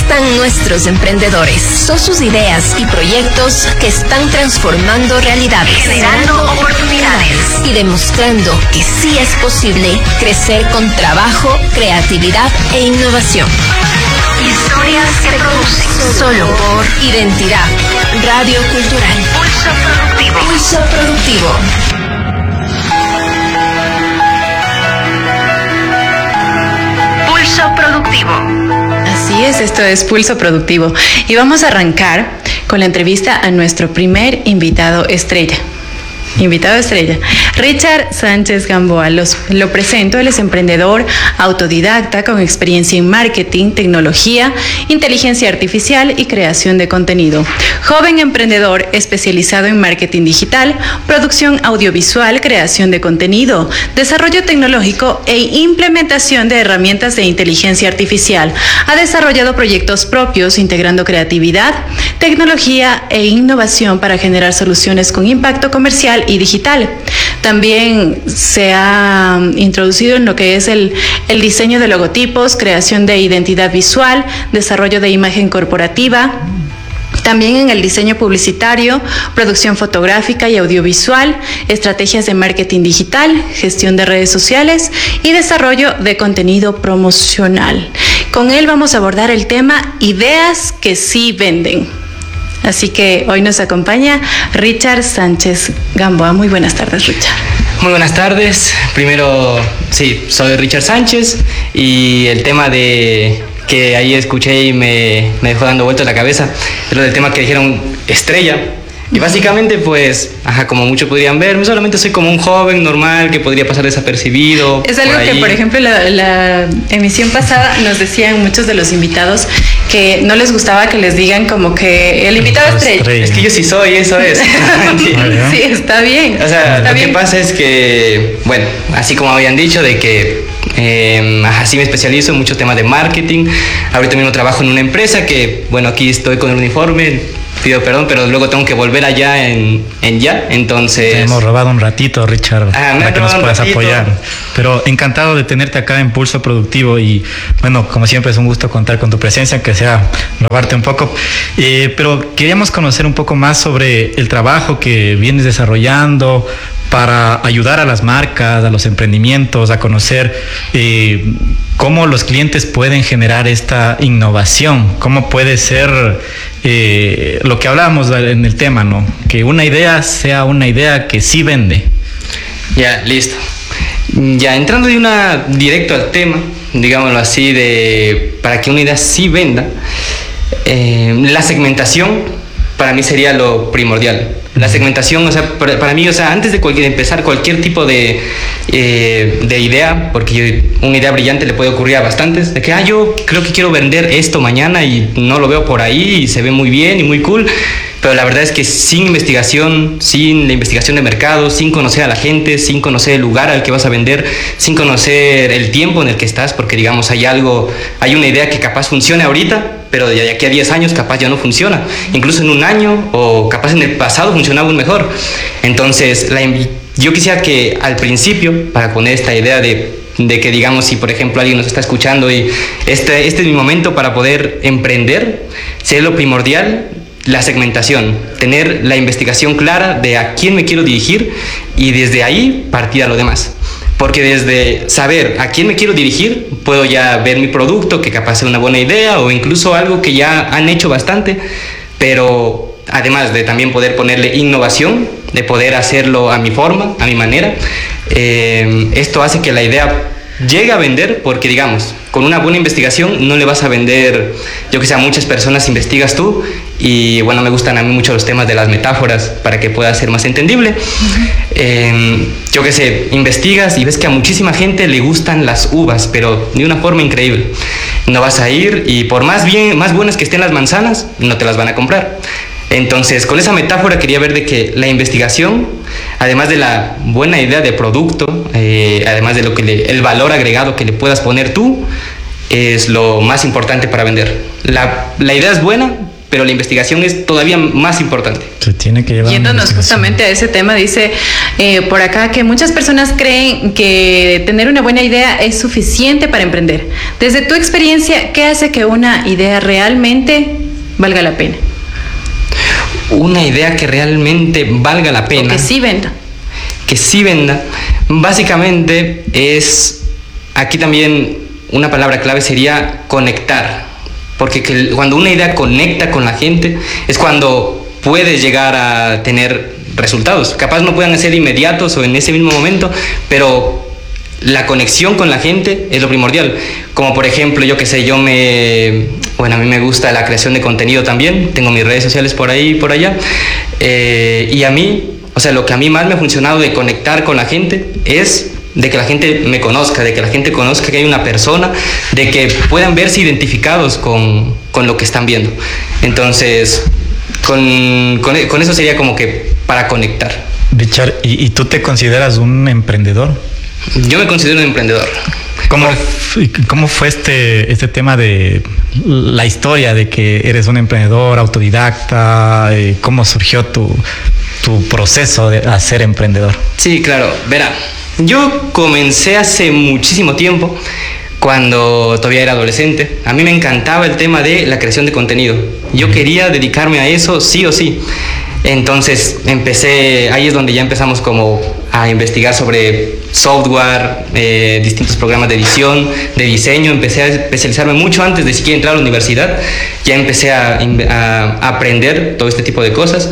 están nuestros emprendedores. Son sus ideas y proyectos que están transformando realidades, generando oportunidades y demostrando que sí es posible crecer con trabajo, creatividad e innovación. Historias que producen solo por Identidad Radio Cultural. Pulso Productivo. Pulso Productivo. Pulso Productivo. Así es, esto es Pulso Productivo. Y vamos a arrancar con la entrevista a nuestro primer invitado estrella. Richard Sánchez Gamboa. Lo presento. Él es emprendedor, autodidacta, con experiencia en marketing, tecnología, inteligencia artificial y creación de contenido. Joven emprendedor especializado en marketing digital, producción audiovisual, creación de contenido, desarrollo tecnológico e implementación de herramientas de inteligencia artificial. Ha desarrollado proyectos propios integrando creatividad, tecnología e innovación para generar soluciones con impacto comercial y digital. También se ha introducido en lo que es el diseño de logotipos, creación de identidad visual, desarrollo de imagen corporativa, también en el diseño publicitario, producción fotográfica y audiovisual, estrategias de marketing digital, gestión de redes sociales y desarrollo de contenido promocional. Con él vamos a abordar el tema ideas que sí venden. Así que hoy nos acompaña Richard Sánchez Gamboa. Muy buenas tardes, Richard. Muy buenas tardes. Primero, sí, soy Richard Sánchez y el tema de que ahí escuché y me dejó dando vueltas la cabeza es lo del tema que dijeron estrella. Y básicamente, pues, como muchos podrían ver, solamente soy como un joven normal que podría pasar desapercibido. Es algo que, por ejemplo, la emisión pasada nos decían muchos de los invitados que no les gustaba que les digan como que el invitado estrella. Es que yo sí soy, eso es. Sí, está bien. O sea, lo que pasa es que, bueno, así como habían dicho, de que así me especializo en muchos temas de marketing. Ahorita mismo trabajo en una empresa que, bueno, aquí estoy con el uniforme. Pido perdón, pero luego tengo que volver allá en ya, entonces... Te hemos robado un ratito, Richard, para que nos puedas apoyar. Pero encantado de tenerte acá en Pulso Productivo y, bueno, como siempre es un gusto contar con tu presencia, que sea robarte un poco. Pero queríamos conocer un poco más sobre el trabajo que vienes desarrollando para ayudar a las marcas, a los emprendimientos, a conocer cómo los clientes pueden generar esta innovación, cómo puede ser lo que hablábamos en el tema, ¿no? Que una idea sea una idea que sí vende. Ya, listo. Ya, entrando directo al tema, digámoslo así, para que una idea sí venda, la segmentación para mí sería lo primordial. La segmentación, o sea, para mí, o sea, antes de empezar cualquier tipo de idea, porque una idea brillante le puede ocurrir a bastantes, de que, yo creo que quiero vender esto mañana y no lo veo por ahí y se ve muy bien y muy cool, pero la verdad es que sin investigación, sin la investigación de mercado, sin conocer a la gente, sin conocer el lugar al que vas a vender, sin conocer el tiempo en el que estás, porque digamos hay una idea que capaz funcione ahorita, pero de aquí a 10 años capaz ya no funciona, incluso en un año o capaz en el pasado funcionaba aún mejor. Entonces yo quisiera que al principio, para poner esta idea de que digamos, si por ejemplo alguien nos está escuchando y este es mi momento para poder emprender, sea lo primordial la segmentación, tener la investigación clara de a quién me quiero dirigir y desde ahí partir a lo demás. Porque desde saber a quién me quiero dirigir, puedo ya ver mi producto, que capaz sea una buena idea o incluso algo que ya han hecho bastante, pero además de también poder ponerle innovación, de poder hacerlo a mi forma, a mi manera, esto hace que la idea llegue a vender, porque digamos, con una buena investigación no le vas a vender, yo que sé, a muchas personas investigas tú, y bueno, me gustan a mí mucho los temas de las metáforas para que pueda ser más entendible. Yo que sé, investigas y ves que a muchísima gente le gustan las uvas, pero de una forma increíble. No vas a ir y por más buenas que estén las manzanas, no te las van a comprar. Entonces, con esa metáfora quería ver de que la investigación, además de la buena idea de producto, además de el valor agregado que le puedas poner tú, es lo más importante para vender. La idea es buena, pero la investigación es todavía más importante. Se tiene que llevar. Yéndonos justamente a ese tema, dice por acá que muchas personas creen que tener una buena idea es suficiente para emprender. Desde tu experiencia, ¿qué hace que una idea realmente valga la pena? Una idea que realmente valga la pena. O que sí venda. Que sí venda. Básicamente es, aquí también una palabra clave sería conectar. Porque cuando una idea conecta con la gente es cuando puedes llegar a tener resultados. Capaz no puedan ser inmediatos o en ese mismo momento, pero la conexión con la gente es lo primordial. Como por ejemplo, yo que sé, a mí me gusta la creación de contenido también. Tengo mis redes sociales por ahí y por allá. Y a mí, lo que a mí más me ha funcionado de conectar con la gente es de que la gente me conozca, de que la gente conozca que hay una persona, de que puedan verse identificados con lo que están viendo. Entonces, con eso sería como que para conectar. Richard, ¿y tú te consideras un emprendedor? Yo me considero un emprendedor. ¿Cómo fue este tema de la historia de que eres un emprendedor autodidacta? ¿Cómo surgió tu proceso de ser emprendedor? Sí, claro. Verá, yo comencé hace muchísimo tiempo, cuando todavía era adolescente. A mí me encantaba el tema de la creación de contenido. Yo quería dedicarme a eso sí o sí. Entonces ahí es donde ya empezamos como a investigar sobre software, distintos programas de edición, de diseño. Empecé a especializarme mucho antes de siquiera entrar a la universidad. Ya empecé a aprender todo este tipo de cosas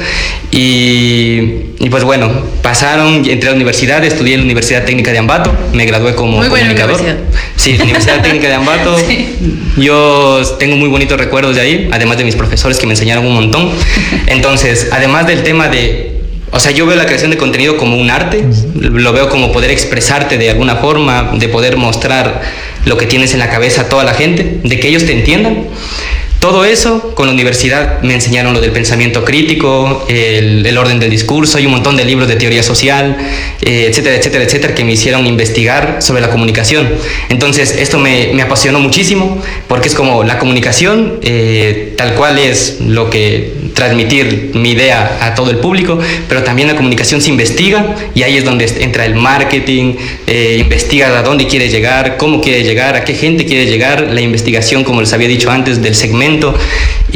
y pues bueno, entré a la universidad, estudié en la Universidad Técnica de Ambato, me gradué como comunicador. Sí, Universidad Técnica de Ambato. Sí. Yo tengo muy bonitos recuerdos de ahí, además de mis profesores que me enseñaron un montón. Entonces, además del tema yo veo la creación de contenido como un arte, lo veo como poder expresarte de alguna forma, de poder mostrar lo que tienes en la cabeza a toda la gente, de que ellos te entiendan. Todo eso, con la universidad me enseñaron lo del pensamiento crítico, el orden del discurso, hay un montón de libros de teoría social, etcétera, etcétera, etcétera, que me hicieron investigar sobre la comunicación. Entonces, esto me apasionó muchísimo, porque es como la comunicación, tal cual es lo que transmitir mi idea a todo el público, pero también la comunicación se investiga, y ahí es donde entra el marketing, investiga a dónde quiere llegar, cómo quiere llegar, a qué gente quiere llegar, la investigación, como les había dicho antes, del segmento.